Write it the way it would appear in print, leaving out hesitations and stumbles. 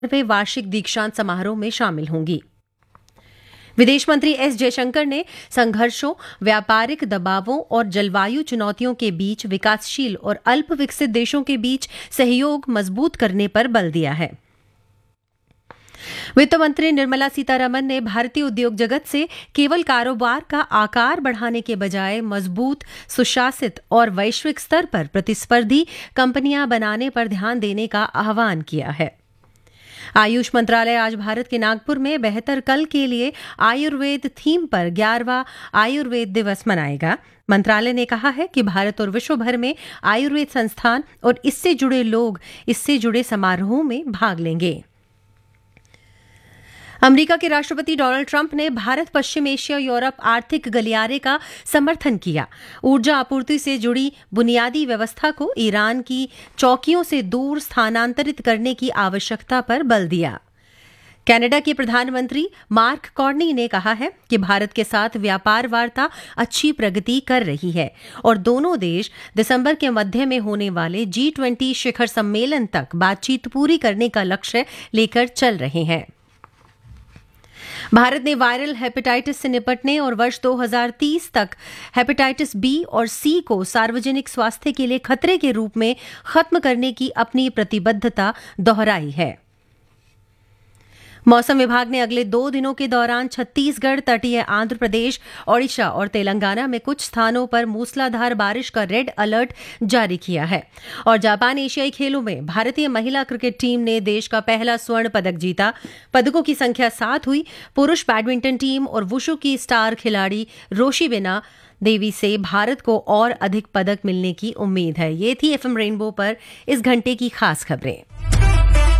वे वार्षिक दीक्षांत समारोह में शामिल होंगी। विदेश मंत्री एस जयशंकर ने संघर्षों, व्यापारिक दबावों और जलवायु चुनौतियों के बीच विकासशील और अल्प विकसित देशों के बीच सहयोग मजबूत करने पर बल दिया है। वित्त मंत्री निर्मला सीतारमण ने भारतीय उद्योग जगत से केवल कारोबार का आकार बढ़ाने के बजाय मजबूत, सुशासित और वैश्विक स्तर पर प्रतिस्पर्धी कंपनियां बनाने पर ध्यान देने का आह्वान किया है। आयुष मंत्रालय आज भारत के नागपुर में बेहतर कल के लिए आयुर्वेद थीम पर 11वां आयुर्वेद दिवस मनाएगा। मंत्रालय ने कहा है कि भारत और विश्व भर में आयुर्वेद संस्थान और इससे जुड़े लोग इससे जुड़े समारोहों में भाग लेंगे। अमेरिका के राष्ट्रपति डोनाल्ड ट्रंप ने भारत, पश्चिम एशिया, यूरोप आर्थिक गलियारे का समर्थन किया। ऊर्जा आपूर्ति से जुड़ी बुनियादी व्यवस्था को ईरान की चौकियों से दूर स्थानांतरित करने की आवश्यकता पर बल दिया। कनाडा के प्रधानमंत्री मार्क कार्नी ने कहा है कि भारत के साथ व्यापार वार्ता अच्छी प्रगति कर रही है और दोनों देश दिसंबर के मध्य में होने वाले G20 शिखर सम्मेलन तक बातचीत पूरी करने का लक्ष्य लेकर चल रहे हैं। भारत ने वायरल हेपेटाइटिस से निपटने और वर्ष 2030 तक हेपेटाइटिस बी और सी को सार्वजनिक स्वास्थ्य के लिए खतरे के रूप में खत्म करने की अपनी प्रतिबद्धता दोहराई है। मौसम विभाग ने अगले 2 दिनों के दौरान छत्तीसगढ़, तटीय आंध्र प्रदेश, ओडिशा और तेलंगाना में कुछ स्थानों पर मूसलाधार बारिश का रेड अलर्ट जारी किया है। और जापान एशियाई खेलों में भारतीय महिला क्रिकेट टीम ने देश का पहला स्वर्ण पदक जीता। पदकों की संख्या 7 हुई। पुरुष बैडमिंटन टीम और वुशु की स्टार खिलाड़ी रोशिबिना देवी से भारत को और अधिक पदक मिलने की उम्मीद है। ये थी एफएम रेनबो पर इस घंटे की खास खबरें।